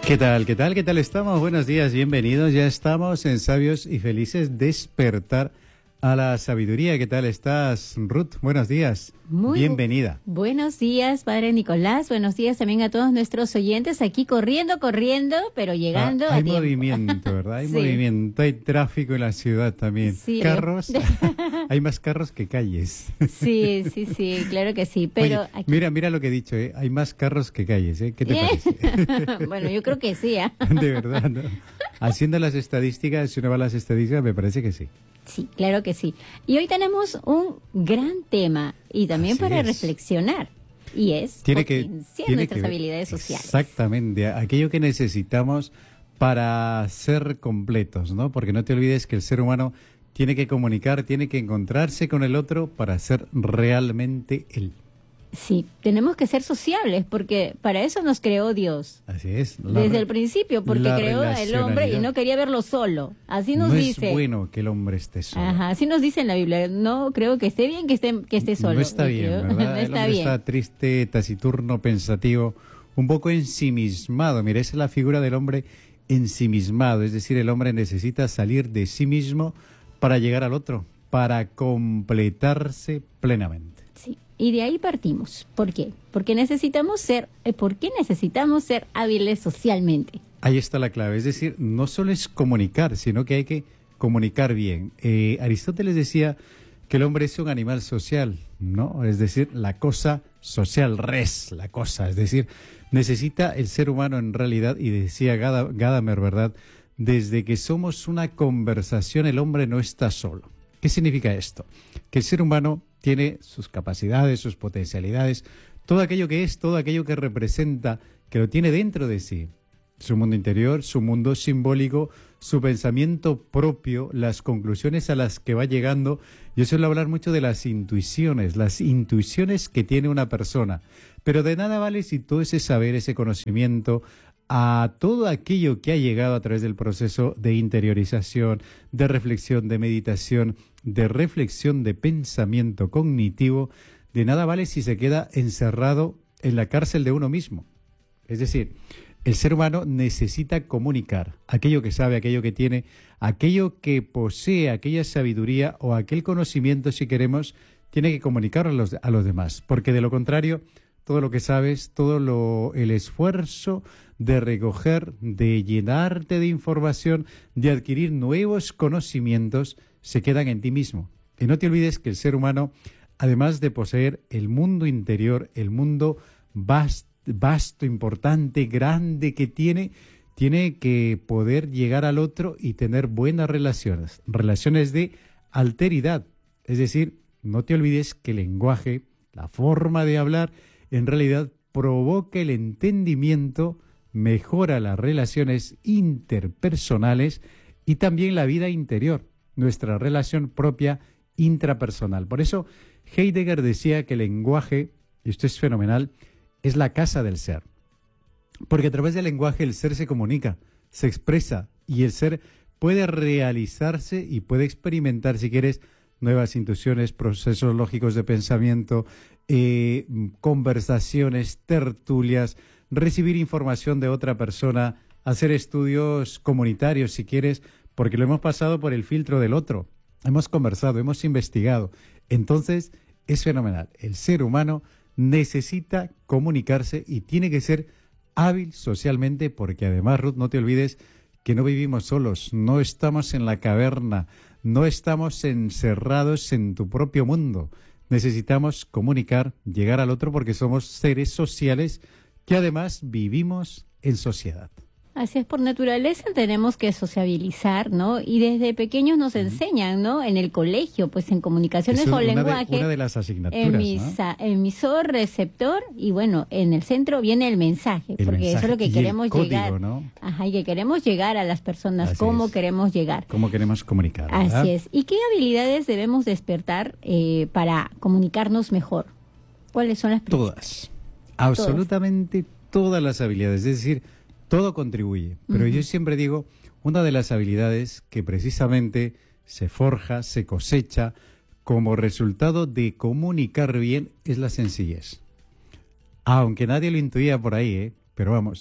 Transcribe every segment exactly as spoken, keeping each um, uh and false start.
¿Qué tal? ¿Qué tal? ¿Qué tal estamos? Buenos días, bienvenidos. Ya estamos en Sabios y Felices Despertar a la Sabiduría. ¿Qué tal estás, Ruth? Buenos días. Muy Bienvenida. Bu buenos días, Padre Nicolás. Buenos días también a todos nuestros oyentes aquí corriendo, corriendo, pero llegando ah, a hay tiempo. movimiento, ¿verdad? Hay Sí. movimiento, hay tráfico en la ciudad también. Sí, Carros, hay más carros que calles. Sí, sí, sí, claro que sí, pero Oye, aquí... mira, mira lo que he dicho, ¿eh? Hay más carros que calles, ¿eh? ¿Qué te parece? Bueno, yo creo que sí, ¿eh? De verdad, ¿no? Haciendo las estadísticas, si uno va a las estadísticas, me parece que sí. Sí, claro que sí. Y hoy tenemos un gran tema y también Así para es. reflexionar, y es Tiene que, potenciar tiene nuestras que ver- habilidades sociales. Exactamente, aquello que necesitamos para ser completos, ¿no? Porque no te olvides que el ser humano tiene que comunicar, tiene que encontrarse con el otro para ser realmente él. Sí, tenemos que ser sociables porque para eso nos creó Dios. Así es. La Desde re- el principio, porque la creó al hombre y relacionalidad. no quería verlo solo. Así nos no dice. es bueno que el hombre esté solo. Ajá, así nos dice en la Biblia. No creo que esté bien que esté, que esté solo. No está Y bien, creo- ¿verdad? no El está hombre bien. está triste, taciturno, pensativo, un poco ensimismado. Mira, esa es la figura del hombre ensimismado. Es decir, el hombre necesita salir de sí mismo para llegar al otro, para completarse plenamente. Sí. Y de ahí partimos. ¿Por qué? Porque necesitamos ser, eh, ¿por qué necesitamos ser hábiles socialmente? Ahí está la clave. Es decir, no solo es comunicar, sino que hay que comunicar bien. Eh, Aristóteles decía que el hombre es un animal social, ¿no? Es decir, la cosa social, res, la cosa. Es decir, necesita el ser humano en realidad, y decía Gada- Gadamer, ¿verdad? Desde que somos una conversación, el hombre no está solo. ¿Qué significa esto? Que el ser humano tiene sus capacidades, sus potencialidades, todo aquello que es, todo aquello que representa, que lo tiene dentro de sí. Su mundo interior, su mundo simbólico, su pensamiento propio, las conclusiones a las que va llegando. Yo suelo hablar mucho de las intuiciones, las intuiciones que tiene una persona. Pero de nada vale si todo ese saber, ese conocimiento, a todo aquello que ha llegado a través del proceso de interiorización, de reflexión, de meditación, de reflexión de pensamiento cognitivo, de nada vale si se queda encerrado en la cárcel de uno mismo. Es decir, el ser humano necesita comunicar aquello que sabe, aquello que tiene, aquello que posee, aquella sabiduría o aquel conocimiento, si queremos, tiene que comunicarlo a los, a los demás, porque de lo contrario, todo lo que sabes, todo lo, el esfuerzo de recoger, de llenarte de información, de adquirir nuevos conocimientos, se quedan en ti mismo. Y no te olvides que el ser humano, además de poseer el mundo interior, el mundo vasto, vasto, importante, grande que tiene, tiene que poder llegar al otro y tener buenas relaciones, relaciones de alteridad. Es decir, no te olvides que el lenguaje, la forma de hablar, en realidad provoca el entendimiento, mejora las relaciones interpersonales y también la vida interior, nuestra relación propia intrapersonal. Por eso Heidegger decía que el lenguaje, y esto es fenomenal, es la casa del ser. Porque a través del lenguaje el ser se comunica, se expresa y el ser puede realizarse y puede experimentar, si quieres, nuevas intuiciones, procesos lógicos de pensamiento, eh, conversaciones, tertulias, recibir información de otra persona, hacer estudios comunitarios, si quieres, porque lo hemos pasado por el filtro del otro. Hemos conversado, hemos investigado. Entonces, es fenomenal. El ser humano necesita comunicarse y tiene que ser hábil socialmente, porque además, Ruth, no te olvides que no vivimos solos, no estamos en la caverna, no estamos encerrados en tu propio mundo. Necesitamos comunicar, llegar al otro, porque somos seres sociales que además vivimos en sociedad. Así es, por naturaleza tenemos que sociabilizar, ¿no? Y desde pequeños nos enseñan, ¿no? En el colegio, pues en comunicaciones Eso o es una de- lenguaje. una de las asignaturas, emisa- Emisor, receptor, y bueno, en el centro viene el mensaje, El porque mensaje eso es lo que y el queremos código, llegar. ¿no? Ajá, y que queremos llegar a las personas, Así cómo es. queremos llegar. ¿Cómo queremos comunicar? ¿Verdad? Así es. ¿Y qué habilidades debemos despertar eh, para comunicarnos mejor? ¿Cuáles son las principales? Todas, absolutamente todas las habilidades, es decir, todo contribuye. Pero Ujú. yo siempre digo, una de las habilidades que precisamente se forja, se cosecha como resultado de comunicar bien es la sencillez. Aunque nadie lo intuía por ahí, ¿eh? Pero vamos,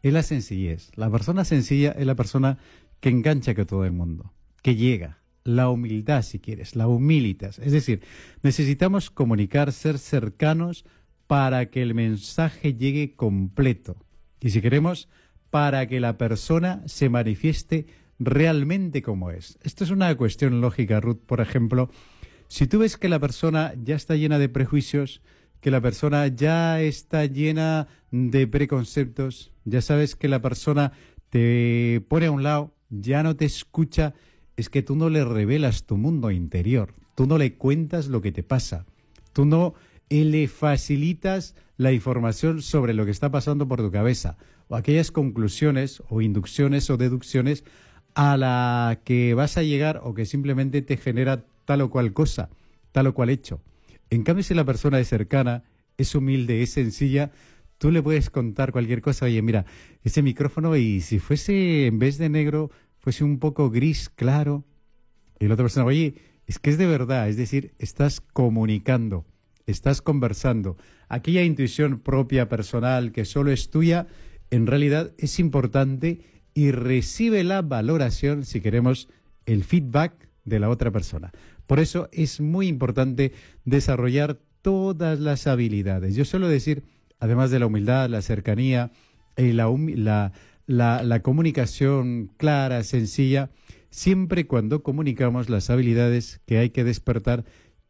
es la sencillez. La persona sencilla es la persona que engancha con todo el mundo, que llega. La humildad, si quieres, la humilitas. Es decir, necesitamos comunicar, ser cercanos para que el mensaje llegue completo. Y si queremos, para que la persona se manifieste realmente como es. Esto es una cuestión lógica, Ruth. Por ejemplo, si tú ves que la persona ya está llena de prejuicios, que la persona ya está llena de preconceptos, ya sabes que la persona te pone a un lado, ya no te escucha, es que tú no le revelas tu mundo interior, tú no le cuentas lo que te pasa, tú no le facilitas la información sobre lo que está pasando por tu cabeza, o aquellas conclusiones o inducciones o deducciones a la que vas a llegar o que simplemente te genera tal o cual cosa, tal o cual hecho. En cambio, si la persona es cercana, es humilde, es sencilla, tú le puedes contar cualquier cosa. Oye, mira, ese micrófono, y si fuese en vez de negro, fuese un poco gris, claro. Y la otra persona, oye, es que es de verdad, es decir, estás comunicando, estás conversando. Aquella intuición propia, personal, que solo es tuya, en realidad es importante y recibe la valoración, si queremos, el feedback de la otra persona. Por eso es muy importante desarrollar todas las habilidades. Yo suelo decir, además de la humildad, la cercanía, eh, la, la, la, la comunicación clara, sencilla, siempre cuando comunicamos las habilidades que hay que despertar,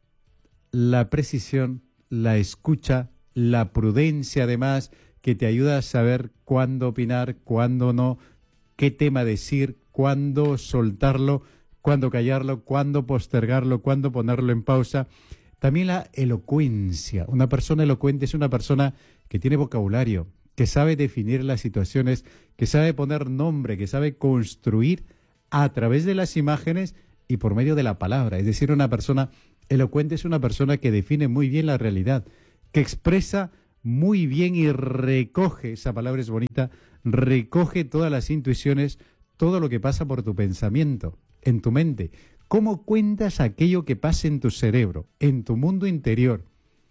la precisión, la escucha, la prudencia además, que te ayuda a saber cuándo opinar, cuándo no, qué tema decir, cuándo soltarlo, cuándo callarlo, cuándo postergarlo, cuándo ponerlo en pausa. También la elocuencia. Una persona elocuente es una persona que tiene vocabulario, que sabe definir las situaciones, que sabe poner nombre, que sabe construir a través de las imágenes y por medio de la palabra. Es decir, una persona elocuente es una persona que define muy bien la realidad, que expresa muy bien y recoge, esa palabra es bonita, recoge todas las intuiciones, todo lo que pasa por tu pensamiento, en tu mente. ¿Cómo cuentas aquello que pasa en tu cerebro, en tu mundo interior?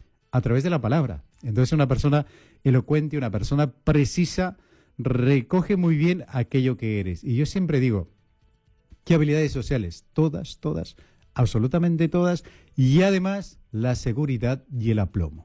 A través de la palabra. Entonces una persona elocuente, una persona precisa, recoge muy bien aquello que eres. Y yo siempre digo, ¿qué habilidades sociales? Todas, todas, absolutamente todas. Y además la seguridad y el aplomo.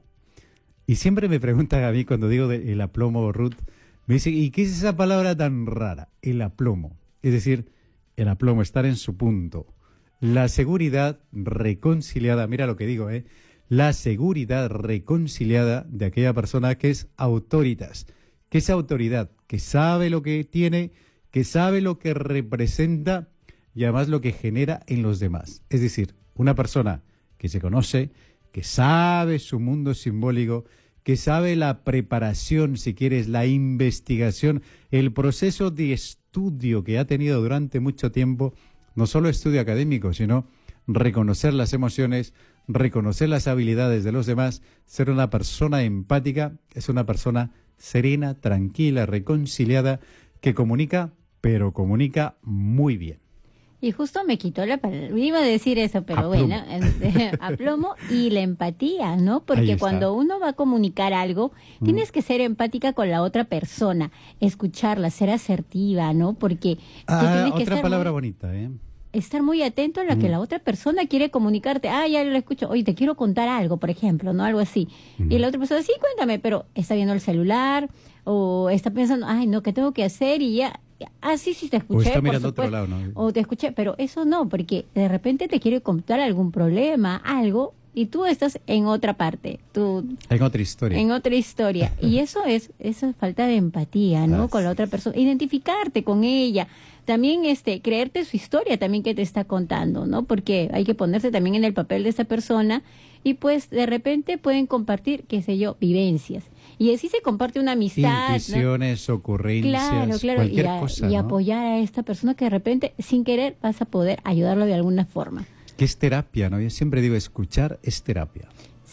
Y siempre me preguntan a mí cuando digo de el aplomo, Ruth, me dicen, ¿y qué es esa palabra tan rara? El aplomo. Es decir, el aplomo, estar en su punto. La seguridad reconciliada, mira lo que digo, ¿eh? La seguridad reconciliada de aquella persona que es autoritas, que es autoridad, que sabe lo que tiene, que sabe lo que representa y además lo que genera en los demás. Es decir, una persona que se conoce, que sabe su mundo simbólico, que sabe la preparación, si quieres, la investigación, el proceso de estudio que ha tenido durante mucho tiempo, no solo estudio académico, sino reconocer las emociones, reconocer las habilidades de los demás, ser una persona empática, es una persona serena, tranquila, reconciliada, que comunica, pero comunica muy bien. Y justo me quitó la palabra, iba a decir eso, pero Aplomo. bueno, aplomo y la empatía, ¿no? Porque cuando uno va a comunicar algo, mm. tienes que ser empática con la otra persona, escucharla, ser asertiva, ¿no? Porque ah, te tienes que otra estar palabra muy, bonita, ¿eh? Estar muy atento a lo mm. que la otra persona quiere comunicarte. Ah, ya lo escucho, oye, te quiero contar algo, por ejemplo, ¿no? Algo así. Mm. Y la otra persona, sí, cuéntame, pero está viendo el celular o está pensando, ay, no, ¿qué tengo que hacer? Y ya... Ah, sí, sí, te escuché. O está mirando por supuesto, otro lado, ¿no? O te escuché, pero eso no, porque de repente te quiere contar algún problema, algo, y tú estás en otra parte. Tú, en otra historia. En otra historia. Y eso es, eso es falta de empatía, ¿no? Ah, con la otra persona. Identificarte con ella. También este, creerte su historia también que te está contando, ¿no? Porque hay que ponerse también en el papel de esa persona y pues de repente pueden compartir, qué sé yo, vivencias. Y así se comparte una amistad. Intuiciones, ¿no? Ocurrencias, claro, claro, cualquier y a, cosa, y ¿no? apoyar a esta persona que de repente, sin querer, vas a poder ayudarlo de alguna forma. Que es terapia, ¿no? Yo siempre digo, escuchar es terapia. Sí,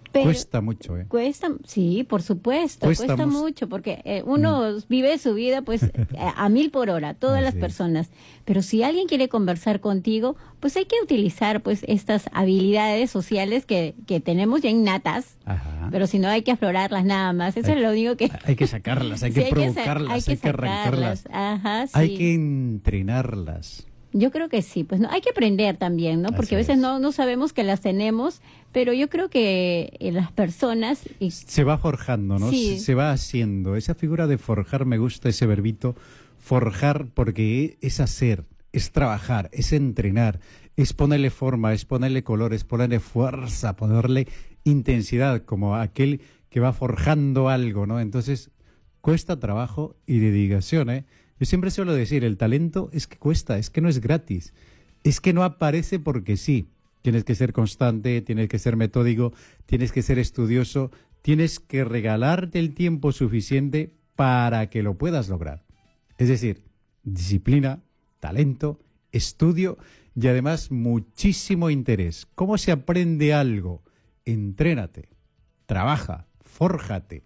Pero cuesta mucho, ¿eh? Cuesta, sí, por supuesto, Cuesta cuesta, mus- mucho, porque eh, uno mm. vive su vida pues a, a mil por hora, todas Así las es. personas. Pero si alguien quiere conversar contigo, pues hay que utilizar pues estas habilidades sociales que, que tenemos ya innatas, Ajá. pero si no hay que aflorarlas nada más. Eso hay, es lo único que... Hay que sacarlas, hay sí, que hay provocarlas, hay que, hay que arrancarlas. Ajá, sí. Hay que entrenarlas. Yo creo que sí, pues no hay que aprender también, ¿no? Porque Así a veces es. no no sabemos que las tenemos, pero yo creo que eh, las personas y se va forjando, ¿no? Sí. Se, se va haciendo. Esa figura de forjar, me gusta ese verbito, forjar, porque es hacer, es trabajar, es entrenar, es ponerle forma, es ponerle color, es ponerle fuerza, ponerle intensidad, como aquel que va forjando algo, ¿no? Entonces, cuesta trabajo y dedicación, ¿eh? Yo siempre suelo decir, el talento es que cuesta, es que no es gratis, es que no aparece porque sí. Tienes que ser constante, tienes que ser metódico, tienes que ser estudioso, tienes que regalarte el tiempo suficiente para que lo puedas lograr. Es decir, disciplina, talento, estudio y además muchísimo interés. ¿Cómo se aprende algo? Entrénate, trabaja, fórjate,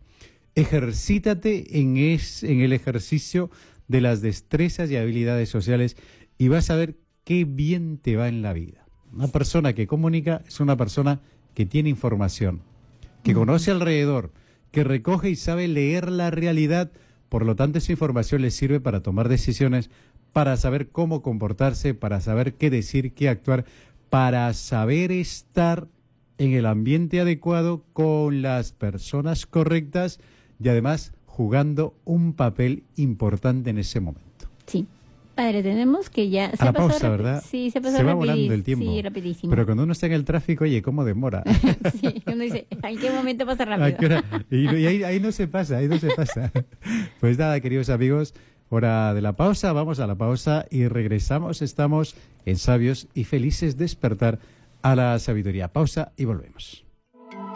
ejercítate en, es, en el ejercicio de las destrezas y habilidades sociales y vas a ver qué bien te va en la vida. Una persona que comunica es una persona que tiene información, que conoce alrededor, que recoge y sabe leer la realidad. Por lo tanto, esa información le sirve para tomar decisiones, para saber cómo comportarse, para saber qué decir, qué actuar, para saber estar en el ambiente adecuado con las personas correctas y además jugando un papel importante en ese momento. Sí. Padre, tenemos que ya... Se a la pausa, ¿verdad? Sí, se pasó Se va rapidísimo. volando el tiempo. Sí, rapidísimo. Pero cuando uno está en el tráfico, oye, ¿cómo demora? Sí, uno dice, ¿en qué momento pasa rápido? ¿A qué hora? Y, y ahí, ahí no se pasa, ahí no se pasa. Pues nada, queridos amigos, hora de la pausa, vamos a la pausa y regresamos. Estamos en Sabios y Felices Despertar a la Sabiduría. Pausa y volvemos.